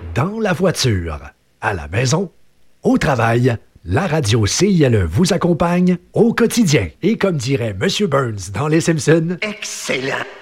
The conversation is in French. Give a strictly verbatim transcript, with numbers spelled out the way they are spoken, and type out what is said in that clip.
dans la voiture, à la maison, au travail, la radio C I L E vous accompagne au quotidien. Et comme dirait M. Burns dans Les Simpsons, excellent!